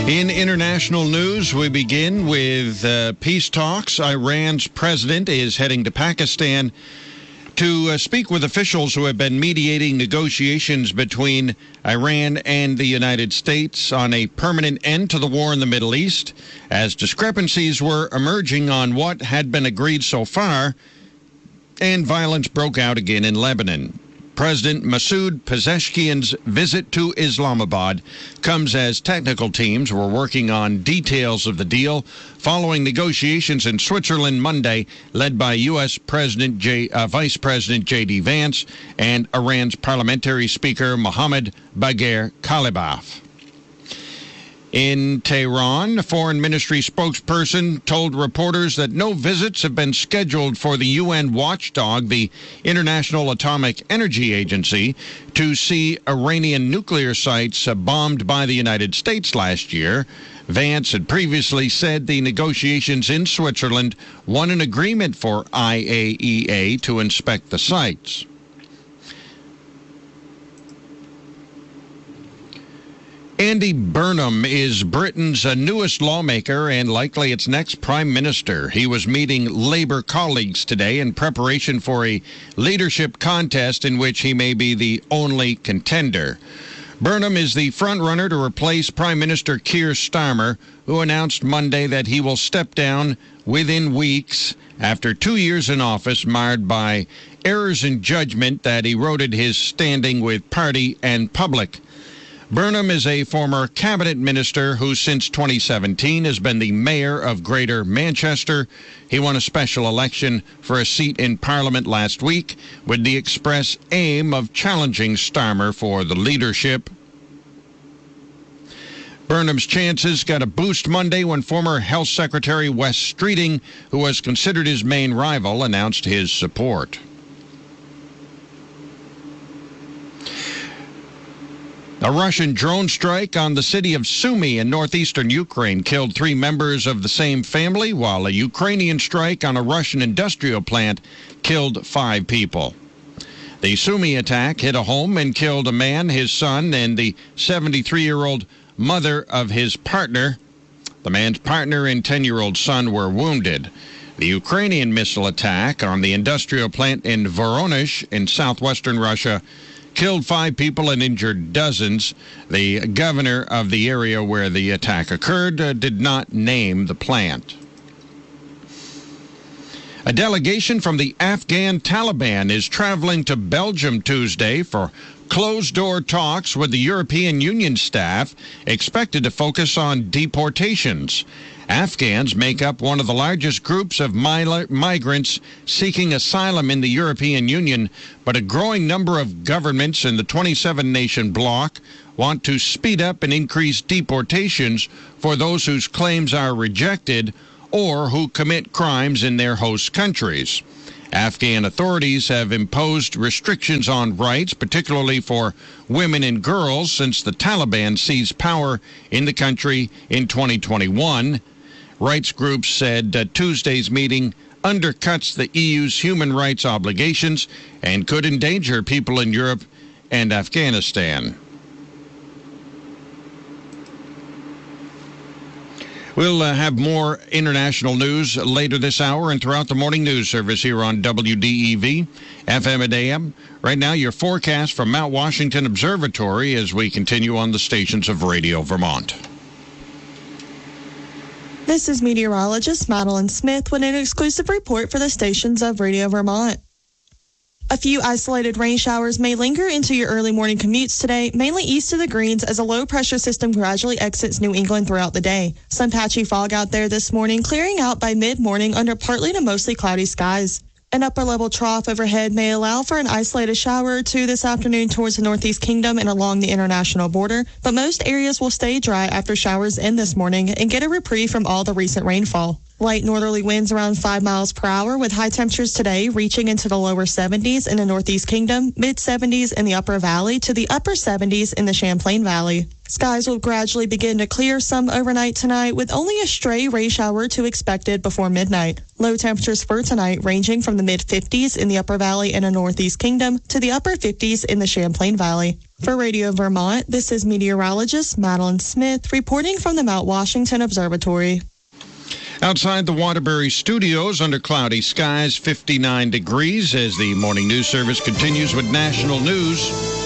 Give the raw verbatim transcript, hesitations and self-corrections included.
In international news, we begin with uh, peace talks. Iran's president is heading to Pakistan to uh, speak with officials who have been mediating negotiations between Iran and the United States on a permanent end to the war in the Middle East, as discrepancies were emerging on what had been agreed so far, and violence broke out again in Lebanon. President Masoud Pezeshkian's visit to Islamabad comes as technical teams were working on details of the deal following negotiations in Switzerland Monday, led by U S. President J, uh, Vice President J D. Vance and Iran's parliamentary speaker Mohammad Bagher Khalibaf. In Tehran, a foreign ministry spokesperson told reporters that no visits have been scheduled for the U N watchdog, the International Atomic Energy Agency, to see Iranian nuclear sites bombed by the United States last year. Vance had previously said the negotiations in Switzerland won an agreement for I A E A to inspect the sites. Andy Burnham is Britain's newest lawmaker and likely its next prime minister. He was meeting Labour colleagues today in preparation for a leadership contest in which he may be the only contender. Burnham is the frontrunner to replace Prime Minister Keir Starmer, who announced Monday that he will step down within weeks after two years in office marred by errors in judgment that eroded his standing with party and public. Burnham is a former cabinet minister who since twenty seventeen has been the mayor of Greater Manchester. He won a special election for a seat in Parliament last week with the express aim of challenging Starmer for the leadership. Burnham's chances got a boost Monday when former Health Secretary Wes Streeting, who was considered his main rival, announced his support. A Russian drone strike on the city of Sumy in northeastern Ukraine killed three members of the same family, while a Ukrainian strike on a Russian industrial plant killed five people. The Sumy attack hit a home and killed a man, his son, and the seventy-three-year-old mother of his partner. The man's partner and ten-year-old son were wounded. The Ukrainian missile attack on the industrial plant in Voronezh in southwestern Russia killed five people and injured dozens. The governor of the area where the attack occurred uh, did not name the plant. A delegation from the Afghan Taliban is traveling to Belgium Tuesday for closed-door talks with the European Union staff, expected to focus on deportations. Afghans make up one of the largest groups of migrants seeking asylum in the European Union, but a growing number of governments in the twenty-seven nation bloc want to speed up and increase deportations for those whose claims are rejected or who commit crimes in their host countries. Afghan authorities have imposed restrictions on rights, particularly for women and girls, since the Taliban seized power in the country in twenty twenty-one. Rights groups said that Tuesday's meeting undercuts the E U's human rights obligations and could endanger people in Europe and Afghanistan. We'll uh, have more international news later this hour and throughout the morning news service here on W D E V, F M and A M. Right now, your forecast from Mount Washington Observatory as we continue on the stations of Radio Vermont. This is meteorologist Madeline Smith with an exclusive report for the stations of Radio Vermont. A few isolated rain showers may linger into your early morning commutes today, mainly east of the Greens as a low-pressure system gradually exits New England throughout the day. Some patchy fog out there this morning, clearing out by mid-morning under partly to mostly cloudy skies. An upper-level trough overhead may allow for an isolated shower or two this afternoon towards the Northeast Kingdom and along the international border, but most areas will stay dry after showers end this morning and get a reprieve from all the recent rainfall. Light northerly winds around five miles per hour with high temperatures today reaching into the lower seventies in the Northeast Kingdom, mid-seventies in the Upper Valley to the upper seventies in the Champlain Valley. Skies will gradually begin to clear some overnight tonight, with only a stray rain shower or two expected before midnight. Low temperatures for tonight ranging from the mid fifties in the Upper Valley and the Northeast Kingdom to the upper fifties in the Champlain Valley. For Radio Vermont, this is meteorologist Madeline Smith reporting from the Mount Washington Observatory. Outside the Waterbury studios, under cloudy skies, fifty-nine degrees as the morning news service continues with national news.